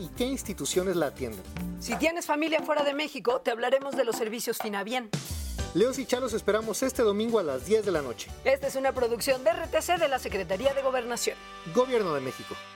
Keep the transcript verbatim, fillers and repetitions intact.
y qué instituciones la atienden. Si tienes familia fuera de México, te hablaremos de los servicios Finabien. Leos y Chalos esperamos este domingo a las diez de la noche. Esta es una producción de R T C de la Secretaría de Gobernación. Gobierno de México.